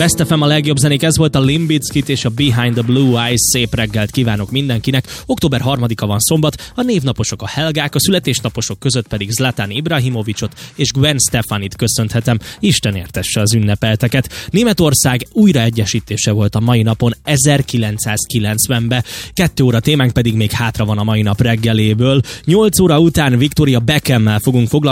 Best FM a legjobb zenék, ez volt a Limp Bizkit és a Behind the Blue Eyes. Szép reggelt kívánok mindenkinek. Október 3-a van szombat, a névnaposok a Helgák, a születésnaposok között pedig Zlatan Ibrahimovicsot és Gwen Stefanit köszönhetem. Isten értesse az ünnepelteket. Németország újraegyesítése volt a mai napon 1990-ben. 2 óra témánk pedig még hátra van a mai nap reggeléből. 8 óra után Victoria Beckham-mel fogunk foglalkozni.